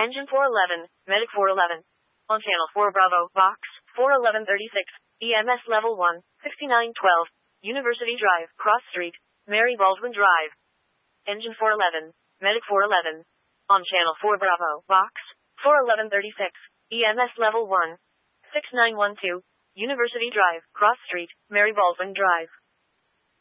Engine 411, Medic 411. On Channel 4 Bravo, Box 41136, EMS Level 1, 6912, University Drive, Cross Street, Mary Baldwin Drive. Engine 411, Medic 411. On Channel 4 Bravo, Box 41136, EMS Level 1, 6912, University Drive, Cross Street, Mary Baldwin Drive.